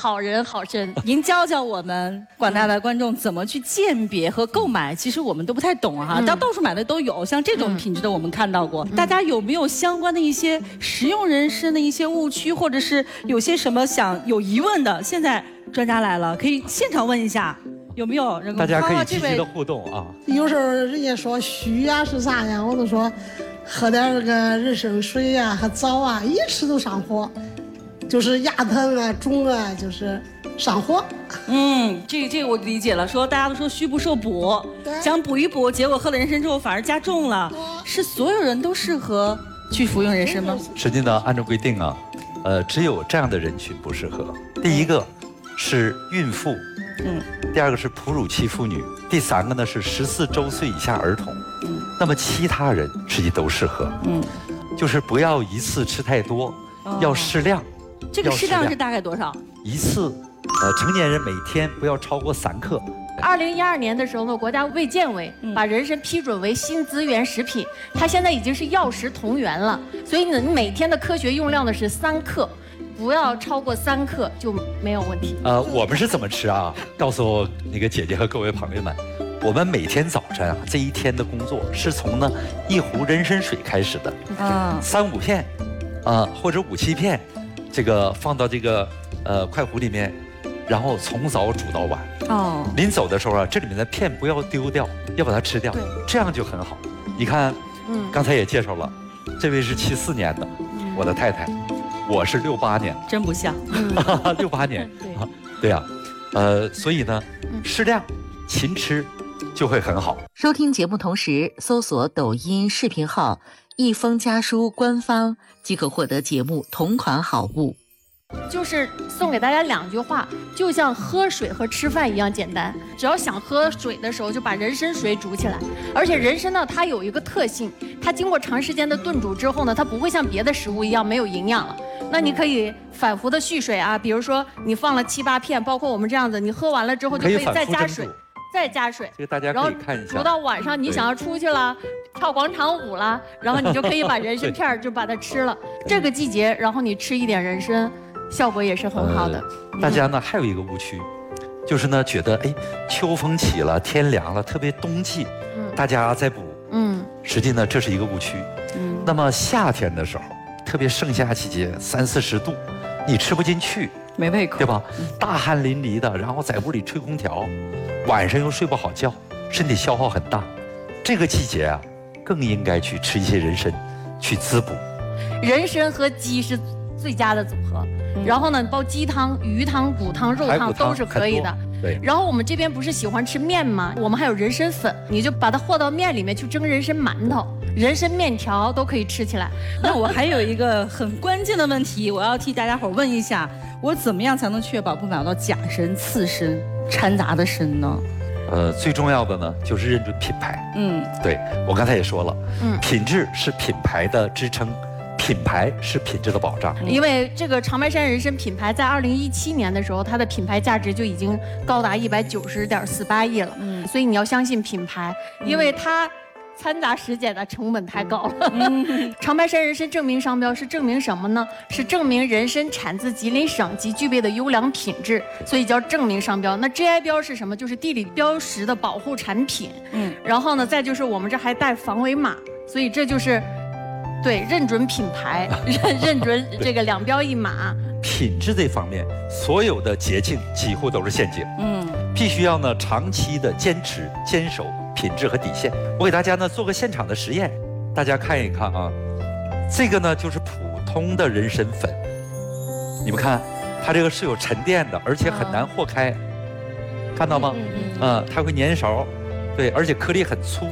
好人好身。 您教教我们广大的观众怎么去鉴别和购买，其实我们都不太懂哈，到处买的都有，像这种品质的我们看到过。大家有没有相关的一些实用人士的一些误区，或者是有些什么有疑问的？现在专家来了，可以现场问一下。有没有人？ 大家可以积极的互动啊！ 有时候人家说虚呀是啥呀，我都说喝点这个人参水呀和枣啊，一吃都上火，就是牙疼啊、肿啊，就是上火。 这个我理解了。说大家都说虚不受补，想补一补，结果喝了人参之后反而加重了。是所有人都适合去服用人参吗？ 实际呢，按照规定啊，只有这样的人群不适合。第一个是孕妇。第二个是哺乳期妇女，第三个呢是14周岁以下儿童。那么其他人实际都适合。就是不要一次吃太多，要适量。 这个适量是大概多少？ 一次，成年人每天不要超过3克。 2012年的时候呢，国家卫健委把人参批准为新资源食品，它现在已经是药食同源了。所以呢，你每天的科学用量呢是3克。不要超过3克就没有问题。 我们是怎么吃啊？告诉那个姐姐和各位朋友们，我们每天早晨啊，这一天的工作是从呢1壶人参水开始的，3、5片，或者5、7片，这个放到这个快壶里面，然后从早煮到晚。临走的时候啊，这里面的片不要丢掉，要把它吃掉，这样就很好。你看，刚才也介绍了，这位是74年的，我的太太。我是68年， 真不像 ，68年，对呀，所以呢，适量勤吃就会很好。 收听节目同时搜索抖音视频号“一封家书官方”，即可获得节目同款好物。 就是送给大家2句话，就像喝水和吃饭一样简单。只要想喝水的时候，就把人参水煮起来。而且人参呢，它有一个特性，它经过长时间的炖煮之后呢，它不会像别的食物一样没有营养了。那你可以反复的续水啊，比如说你放了7、8片，包括我们这样子，你喝完了之后就可以再加水，再加水。 这个大家可以看一下。 煮到晚上，你想要出去了，跳广场舞了，然后你就可以把人参片就把它吃了。这个季节，然后你吃一点人参。效果也是很好的。 大家呢还有一个误区，就是呢觉得秋风起了，天凉了，特别冬季，大家在补。实际呢这是一个误区。那么夏天的时候，特别盛夏季节，30、40度，你吃不进去， 没胃口， 对吧？大汗淋漓的，然后在屋里吹空调，晚上又睡不好觉，身体消耗很大。这个季节啊，更应该去吃一些人参，去滋补。 人参和鸡是最佳的组合。然后呢，包鸡汤、鱼汤、骨汤、肉汤都是可以的。 对。 然后我们这边不是喜欢吃面吗？我们还有人参粉，你就把它和到面里面去蒸人参馒头、人参面条都可以吃起来。 那我还有一个很关键的问题，我要替大家伙问一下，我怎么样才能确保不买到假参、次参掺杂的参呢？ 最重要的呢就是认准品牌。对，我刚才也说了，品质是品牌的支撑。品牌是品质的保障， 因为这个长白山人参品牌在2017年的时候，它的品牌价值就已经高达190.48亿了。所以你要相信品牌，因为它掺杂实检的成本太高了。长白山人参证明商标是证明什么呢？是证明人参产自吉林省及具备的优良品质，所以叫证明商标。那 GI 标是什么？就是地理标识的保护产品。然后呢，再就是我们这还带防伪码，所以这就是。对，认准品牌，认准这个2标1码。 品质这方面，所有的捷径几乎都是陷阱。必须要呢长期的坚持、坚守品质和底线。我给大家呢做个现场的实验，大家看一看啊。这个呢就是普通的人参粉，你们看，它这个是有沉淀的，而且很难和开，看到吗？它会粘勺，对，而且颗粒很粗。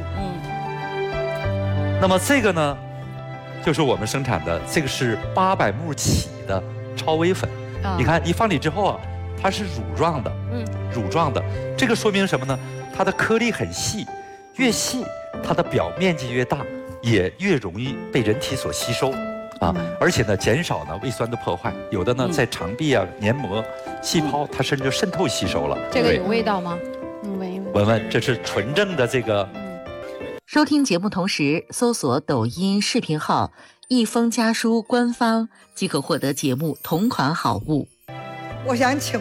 那么这个呢？就是我们生产的，这个是800目起的超微粉。你看一放里之后啊，它是乳状的，乳状的。这个说明什么呢？它的颗粒很细，越细它的表面积越大，也越容易被人体所吸收啊。而且呢，减少呢胃酸的破坏。有的呢在肠壁啊、黏膜、细胞，它甚至渗透吸收了。 这个有味道吗？ 闻闻，这是纯正的这个。 收听节目同时搜索抖音视频号“一封家书官方”，即可获得节目同款好物。 我想请